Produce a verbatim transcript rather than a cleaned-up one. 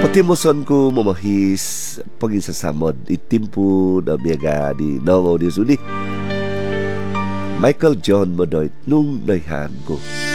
Matimoson ko mamahis pagin sa samod itimpo na biyaga ni Nongo ni Suni Michael John Modoy nung naihan ko.